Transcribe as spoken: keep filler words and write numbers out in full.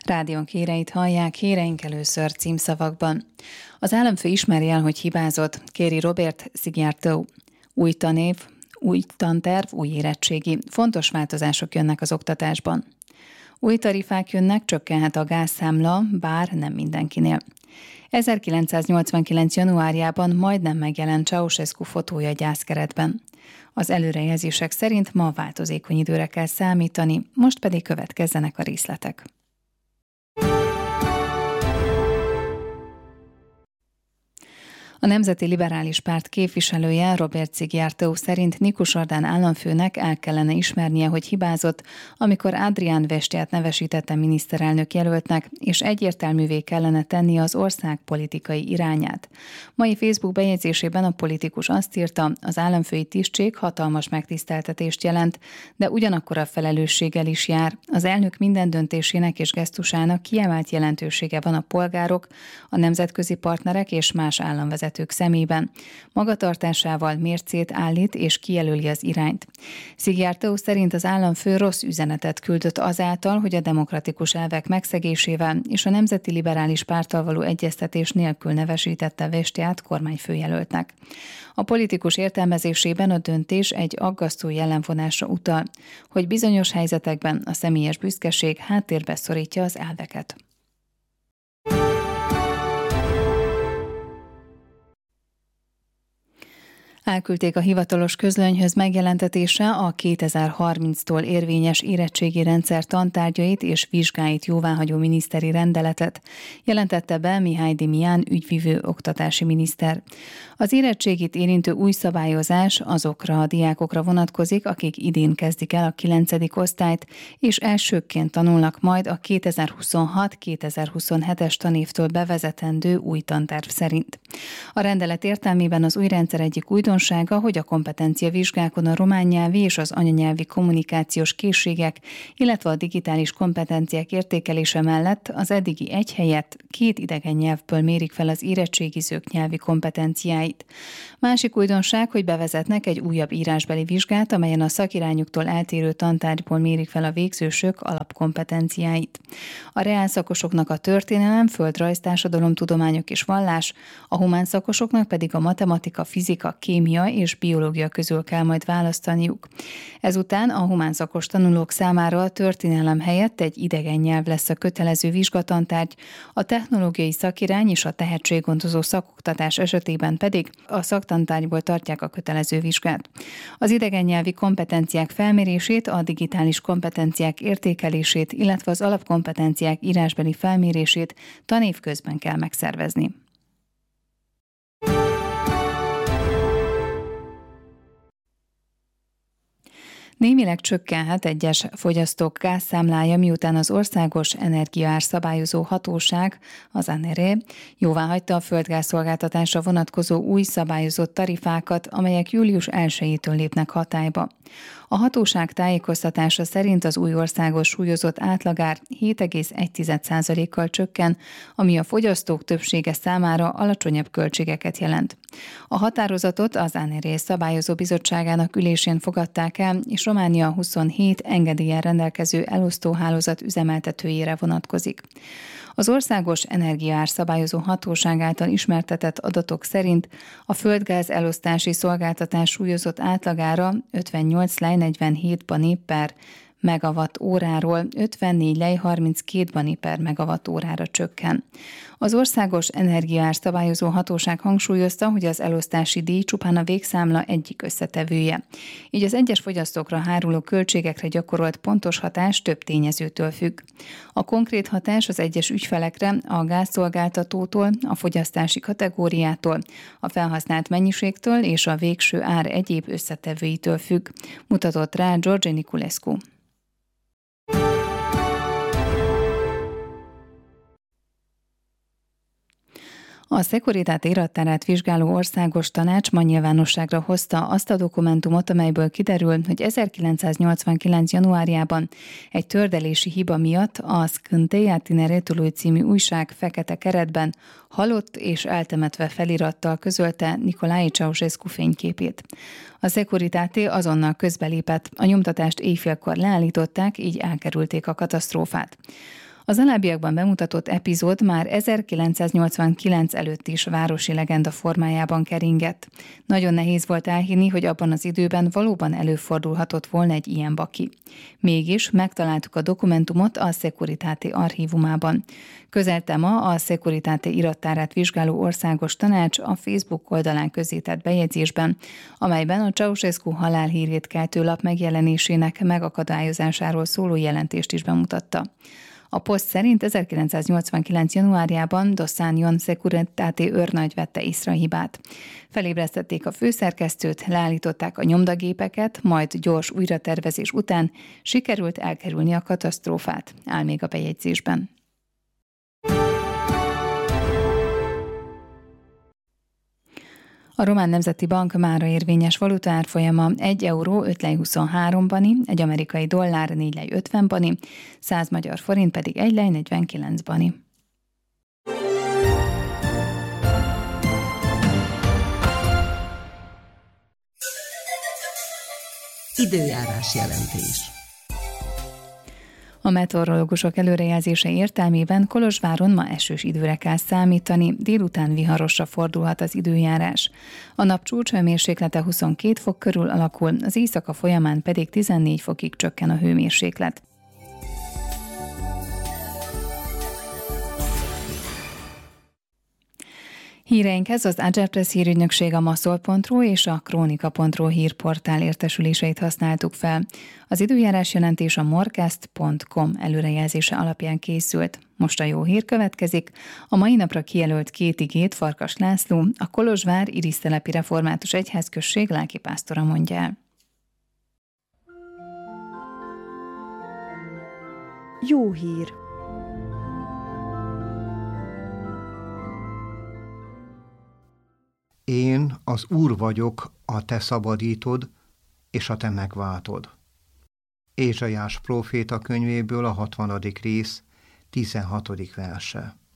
Rádiónk híreit hallják, híreink először címszavakban. Az államfő ismeri el, hogy hibázott, kéri Robert Szijjártó. Új tanév, új tanterv, új érettségi. Fontos változások jönnek az oktatásban. Új tarifák jönnek, csökkenhet a gázszámla, bár nem mindenkinél. ezerkilencszáznyolcvankilenc. januárjában majdnem megjelent Ceausescu fotója gyászkeretben. Az előrejelzések szerint ma változékony időre kell számítani, most pedig következzenek a részletek. A Nemzeti Liberális Párt képviselője Robert Szijjártó szerint Nikus Ardán államfőnek el kellene ismernie, hogy hibázott, amikor Adrián Vesztyát nevesítette miniszterelnök jelöltnek, és egyértelművé kellene tenni az ország politikai irányát. Mai Facebook bejegyzésében a politikus azt írta, az államfői tisztség hatalmas megtiszteltetést jelent, de ugyanakkor a felelősséggel is jár. Az elnök minden döntésének és gesztusának kiemelt jelentősége van a polgárok, a nemzetközi partnerek és más államvezetők szemében. Magatartásával mércét állít és kijelöli az irányt. Szijjártó szerint az államfő rossz üzenetet küldött azáltal, hogy a demokratikus elvek megszegésével és a Nemzeti Liberális Párttal való egyeztetés nélkül nevesítette Vesztyát kormányfőjelöltnek. A politikus értelmezésében a döntés egy aggasztó jellemvonásra utal, hogy bizonyos helyzetekben a személyes büszkeség háttérbe szorítja az elveket. Elküldték a hivatalos közlönyhöz megjelentetése a kétezer-harminctól érvényes érettségi rendszer tantárgyait és vizsgáit jóváhagyó miniszteri rendeletet, jelentette be Mihály Démián ügyvivő oktatási miniszter. Az érettségit érintő új szabályozás azokra a diákokra vonatkozik, akik idén kezdik el a kilencedik osztályt, és elsőként tanulnak majd a kétezer-huszonhat-kétezer-huszonhetes tanévtől bevezetendő új tanterv szerint. A rendelet értelmében az új rendszer egyik újdonsága, hogy a kompetencia vizsgákon a román nyelvi és az anyanyelvi kommunikációs készségek, illetve a digitális kompetenciák értékelése mellett az eddigi egy helyett két idegen nyelvből mérik fel az érettségizők nyelvi kompetenciáit. Másik újdonság, hogy bevezetnek egy újabb írásbeli vizsgát, amelyen a szakirányuktól eltérő tantárgyból mérik fel a végzősök alapkompetenciáit. A reálszakosoknak a történelem, földrajz, társadalomtudományok és vallás, a humán szakosoknak pedig a matematika, fizika, kémia és biológia közül kell majd választaniuk. Ezután a humán szakos tanulók számára a történelem helyett egy idegen nyelv lesz a kötelező vizsgatantárgy, a technológiai szakirány és a tehetséggondozó szakoktatás esetében pedig a szaktantárgyból tartják a kötelező vizsgát. Az idegen nyelvi kompetenciák felmérését, a digitális kompetenciák értékelését, illetve az alapkompetenciák írásbeli felmérését tanév közben kell megszervezni. Némileg csökkenhet egyes fogyasztók gázszámlája, miután az Országos Energiaár Szabályozó Hatóság, az á en er é, jóváhagyta a földgázszolgáltatásra vonatkozó új szabályozott tarifákat, amelyek július elsejétől lépnek hatályba. A hatóság tájékoztatása szerint az új országos súlyozott átlagár hét egész egy százalékkal csökken, ami a fogyasztók többsége számára alacsonyabb költségeket jelent. A határozatot az á en er é szabályozó bizottságának ülésén fogadták el, és Románia huszonhét engedéllyel rendelkező elosztóhálózat üzemeltetőjére vonatkozik. Az Országos Energiaár Szabályozó Hatóság által ismertetett adatok szerint a földgáz elosztási szolgáltatás súlyozott átlagára ötvennyolc lej negyvenhét bani per megawatt óráról ötvennégy lej harminckét bani per megawatt órára csökken. Az Országos Energiaár Szabályozó Hatóság hangsúlyozta, hogy az elosztási díj csupán a végszámla egyik összetevője. Így az egyes fogyasztókra háruló költségekre gyakorolt pontos hatás több tényezőtől függ. A konkrét hatás az egyes ügyfelekre a gázszolgáltatótól, a fogyasztási kategóriától, a felhasznált mennyiségtől és a végső ár egyéb összetevőitől függ, mutatott rá George Niculescu. A Securitate irattárát vizsgáló országos tanács ma nyilvánosságra hozta azt a dokumentumot, amelyből kiderül, hogy ezerkilencszáznyolcvankilenc. januárjában egy tördelési hiba miatt a Scânteia Tineretului című újság fekete keretben halott és eltemetve felirattal közölte Nicolae Ceausescu fényképét. A Securitate azonnal közbelépett, a nyomtatást éjfélkor leállították, így elkerülték a katasztrófát. Az alábbiakban bemutatott epizód már ezerkilencszáznyolcvankilenc előtt is városi legenda formájában keringett. Nagyon nehéz volt elhinni, hogy abban az időben valóban előfordulhatott volna egy ilyen baki. Mégis megtaláltuk a dokumentumot a Securitate archívumában. Közelte ma a Securitate irattárát vizsgáló országos tanács a Facebook oldalán közzétett bejegyzésben, amelyben a Ceausescu halálhírét keltő lap megjelenésének megakadályozásáról szóló jelentést is bemutatta. A poszt szerint ezerkilencszáznyolcvankilenc. januárjában Dossanjon Securitate őrnagy vette észre a hibát. Felébresztették a főszerkesztőt, leállították a nyomdagépeket, majd gyors újratervezés után sikerült elkerülni a katasztrófát, áll még a bejegyzésben. A Román Nemzeti Bank mára érvényes valutaárfolyama egy euró öt lej huszonhárom bani, egy amerikai dollár négy lej ötven bani, száz magyar forint pedig egy lej negyvenkilenc bani. Időjárás jelentés. A meteorológusok előrejelzése értelmében Kolozsváron ma esős időre kell számítani, délután viharosra fordulhat az időjárás. A nap csúcshőmérséklete huszonkét fok körül alakul, az éjszaka folyamán pedig tizennégy fokig csökken a hőmérséklet. Híreinkhez az Agerpress hírügynökség, a maszol pont ru és a krónika pont ru hírportál értesüléseit használtuk fel. Az időjárás jelentés a morcast pont com előrejelzése alapján készült. Most a jó hír következik. A mai napra kijelölt két igét Farkas László, a Kolozsvár Irisztelepi Református Egyházközség lelkipásztora mondja el. Jó hír! Én az Úr vagyok, a te szabadítod, és a te megváltod. Ézsaiás próféta könyvéből a hatvanadik rész, tizenhatodik verse.